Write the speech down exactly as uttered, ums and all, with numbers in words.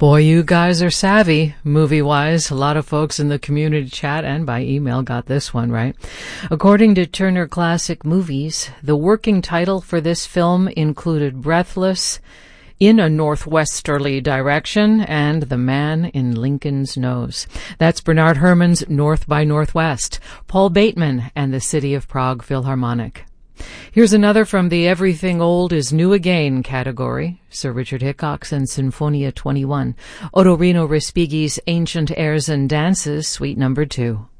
Boy, you guys are savvy, movie-wise. A lot of folks in the community chat and by email got this one right. According to Turner Classic Movies, the working title for this film included Breathless, In a Northwesterly Direction, and The Man in Lincoln's Nose. That's Bernard Herrmann's North by Northwest, Paul Bateman and the City of Prague Philharmonic. Here's another from the Everything Old is New Again category, Sir Richard Hickox and Sinfonia twenty-one, Ottorino Respighi's Ancient Airs and Dances, Suite Number two.